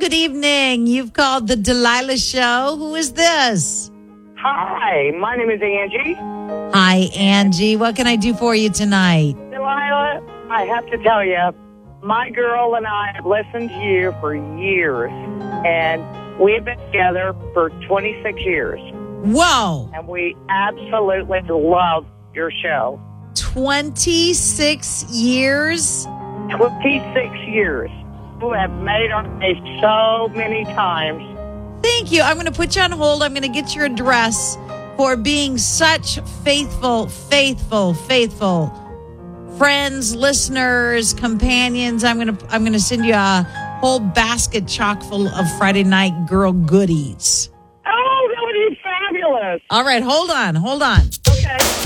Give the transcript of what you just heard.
good evening. You've called the Delilah Show. Who is this? Hi, my name is Angie. Hi, Angie. What can I do for you tonight? Delilah, I have to tell you, my girl and I have listened to you for years, and we've been together for 26 years, Whoa. and we absolutely love your show. 26 years? 26 years. You have made our day so many times. Thank you. I'm going to put you on hold. I'm going to get your address for being such faithful friends, listeners, companions. I'm going to send you a whole basket chock full of Friday night girl goodies. Oh, that would be fabulous. All right, hold on.